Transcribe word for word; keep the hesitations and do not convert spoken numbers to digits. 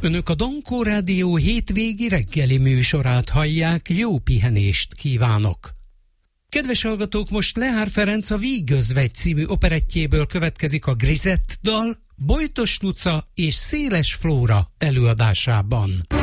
Önök a Donkó Rádió hétvégi reggeli műsorát hallják, jó pihenést kívánok! Kedves hallgatók, most Lehár Ferenc a Vígözvegy című operettjéből következik a Grizett dal, Bojtos Luca és Széles Flóra előadásában.